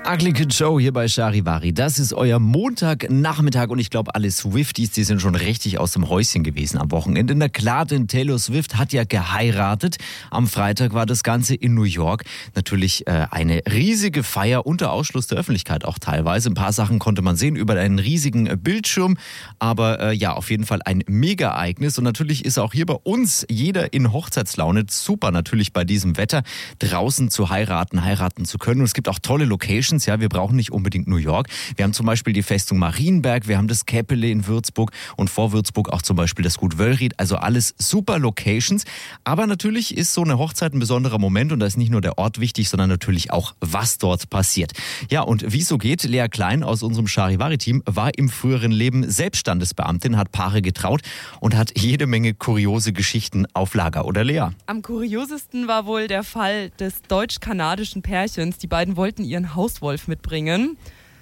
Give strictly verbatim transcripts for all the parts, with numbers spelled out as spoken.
Ugly Kid Joe hier bei Charivari. Das ist euer Montagnachmittag und ich glaube, alle Swifties, die sind schon richtig aus dem Häuschen gewesen am Wochenende. Na klar, denn Taylor Swift hat ja geheiratet. Am Freitag war das Ganze in New York. Natürlich äh, eine riesige Feier unter Ausschluss der Öffentlichkeit auch teilweise. Ein paar Sachen konnte man sehen über einen riesigen äh, Bildschirm. Aber äh, ja, auf jeden Fall ein Mega-Ereignis. Und natürlich ist auch hier bei uns jeder in Hochzeitslaune. Super natürlich bei diesem Wetter draußen zu heiraten, heiraten zu können. Und es gibt auch tolle Locations. Ja, wir brauchen nicht unbedingt New York. Wir haben zum Beispiel die Festung Marienberg, wir haben das Käppele in Würzburg und vor Würzburg auch zum Beispiel das Gut Wöllried. Also alles super Locations. Aber natürlich ist so eine Hochzeit ein besonderer Moment und da ist nicht nur der Ort wichtig, sondern natürlich auch, was dort passiert. Ja, und wie es so geht, Lea Klein aus unserem Charivari-Team war im früheren Leben Selbststandesbeamtin, hat Paare getraut und hat jede Menge kuriose Geschichten auf Lager. Oder Lea? Am kuriosesten war wohl der Fall des deutsch-kanadischen Pärchens. Die beiden wollten ihren Hauswolf mitbringen.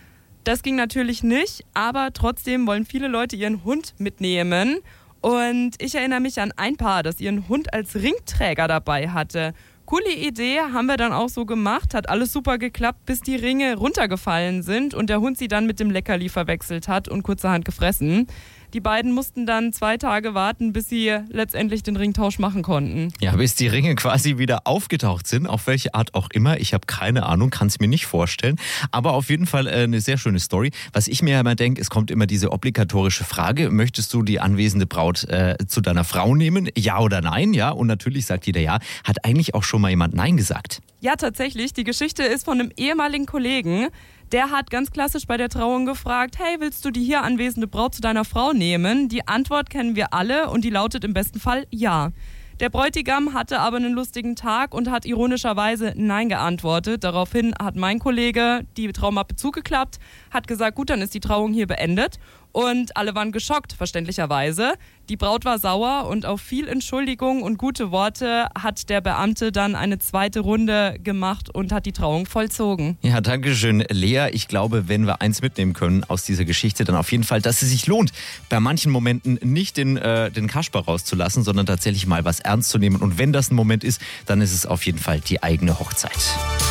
Das ging natürlich nicht, aber trotzdem wollen viele Leute ihren Hund mitnehmen. Und ich erinnere mich an ein Paar, das ihren Hund als Ringträger dabei hatte. Coole Idee, haben wir dann auch so gemacht, hat alles super geklappt, bis die Ringe runtergefallen sind und der Hund sie dann mit dem Leckerli verwechselt hat und kurzerhand gefressen. Die beiden mussten dann zwei Tage warten, bis sie letztendlich den Ringtausch machen konnten. Ja, bis die Ringe quasi wieder aufgetaucht sind, auf welche Art auch immer. Ich habe keine Ahnung, kann es mir nicht vorstellen. Aber auf jeden Fall äh, eine sehr schöne Story. Was ich mir immer denke, es kommt immer diese obligatorische Frage, möchtest du die anwesende Braut äh, zu deiner Frau nehmen? Ja oder nein? Ja, und natürlich sagt jeder ja. Hat eigentlich auch schon mal jemand Nein gesagt? Ja, tatsächlich. Die Geschichte ist von einem ehemaligen Kollegen. Der hat ganz klassisch bei der Trauung gefragt, hey, willst du die hier anwesende Braut zu deiner Frau nehmen? Die Antwort kennen wir alle und die lautet im besten Fall ja. Der Bräutigam hatte aber einen lustigen Tag und hat ironischerweise Nein geantwortet. Daraufhin hat mein Kollege die Traumappe zugeklappt, hat gesagt, gut, dann ist die Trauung hier beendet. Und alle waren geschockt, verständlicherweise. Die Braut war sauer und auf viel Entschuldigung und gute Worte hat der Beamte dann eine zweite Runde gemacht und hat die Trauung vollzogen. Ja, danke schön, Lea. Ich glaube, wenn wir eins mitnehmen können aus dieser Geschichte, dann auf jeden Fall, dass es sich lohnt, bei manchen Momenten nicht den, äh, den Kasper rauszulassen, sondern tatsächlich mal was ernst zu nehmen. Und wenn das ein Moment ist, dann ist es auf jeden Fall die eigene Hochzeit.